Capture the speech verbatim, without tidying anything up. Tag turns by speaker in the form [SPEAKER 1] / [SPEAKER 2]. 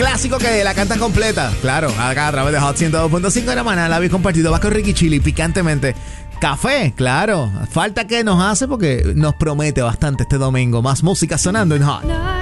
[SPEAKER 1] clásico que la canta completa. Claro, acá a través de Hot ciento dos punto cinco de la mañana la habéis compartido. Vas con Ricky Chili picantemente. Café, claro. Falta que nos hace porque nos promete bastante este domingo. Más música sonando en Hot.